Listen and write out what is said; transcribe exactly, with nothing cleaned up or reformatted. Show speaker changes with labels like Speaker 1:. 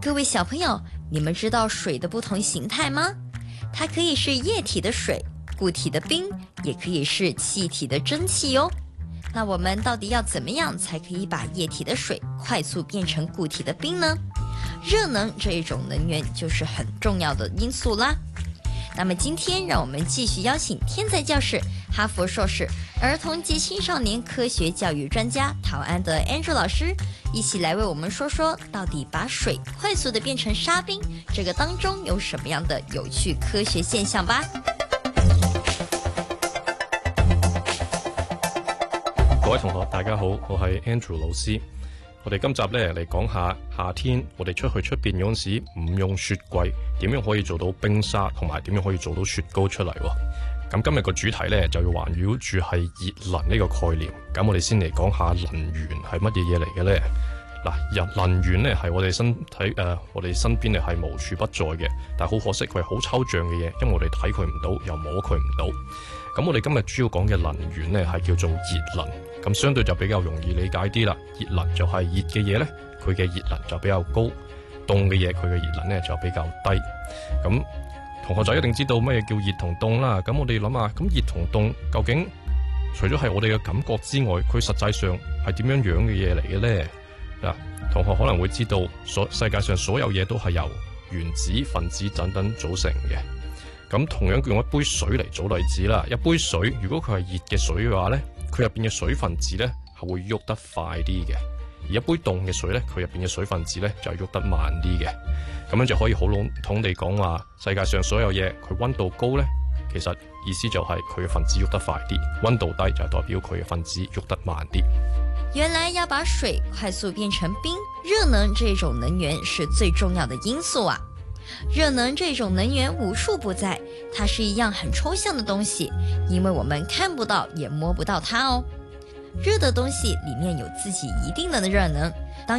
Speaker 1: 各位小朋友，你们知道水的不同形态吗？它可以是液体的水、固体的冰，也可以是气体的蒸汽哦。那我们到底要怎么样才可以把液体的水快速变成固体的冰呢？热能这一种能源就是很重要的因素啦。那么今天让我们继续邀请天才教室哈佛硕士儿童及青少年科学教育专家陶安德 Andrew 老师一起来为我们说说，到底把水快速的变成沙冰，这个当中有什么样的有趣科学现象吧。
Speaker 2: 各位同學大家好，我係 Andrew 老師。我哋今集咧嚟講下夏天我哋出去出邊嗰陣時唔用雪櫃，點樣可以做到冰沙，同埋點樣可以做到雪糕出嚟喎。咁今日個主題咧就要環繞住係熱能呢個概念。咁我哋先嚟講下能源係乜嘢嘢嚟嘅咧。嗱，能源咧係我哋身體誒、呃，我哋身邊咧係無處不在嘅，但係好可惜佢係好抽象嘅嘢，因為我哋睇佢唔到，又摸佢唔到。咁我哋今日主要講嘅能源咧係叫做熱能，咁相對就比較容易理解啲啦。熱能就係熱嘅嘢咧，佢嘅熱能就比較高；凍嘅嘢佢嘅熱能咧就比較低。咁同學就一定知道乜嘢叫熱同凍啦。咁我哋諗下，咁熱同凍究竟除咗係我哋嘅感覺之外，佢實際上係點樣樣嘅嘢嚟嘅咧？嗱，同學可能會知道，所世界上所有嘢都係由原子、分子等等組成嘅。咁同樣用一杯水嚟做例子啦，一杯水如果佢係熱嘅水嘅話呢，佢入邊嘅水分子呢係會喐得快啲嘅，而一杯凍嘅水呢，佢入邊嘅水分子呢就係喐得慢啲嘅。咁樣就可以好籠統地講話，世界上所有嘢佢溫度高呢，其實意思就係佢嘅分子喐得快啲；溫度低就係代表佢嘅分子喐得慢啲。
Speaker 1: 原來要把水快速變成冰，熱能這種能源是最重要的因素啊。熱能這種能源無處不在，它是一樣很抽象的東西，因為我們看不到也摸不到它哦。熱的東西裡面有自己一定的熱能，當